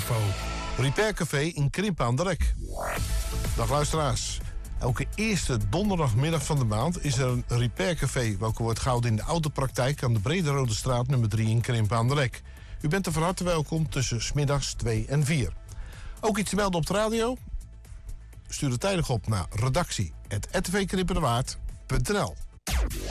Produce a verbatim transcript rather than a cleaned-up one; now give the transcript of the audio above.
Info. Repair Café in Krimpen aan de Rek. Dag luisteraars. Elke eerste donderdagmiddag van de maand is er een Repair Café, welke wordt gehouden in de autopraktijk aan de Brederode straat nummer drie in Krimpen aan de Rek. U bent er van harte welkom tussen 's middags twee en vier. Ook iets te melden op de radio? Stuur het tijdig op naar redactie apenstaartje r t v krimpendewaard punt n l.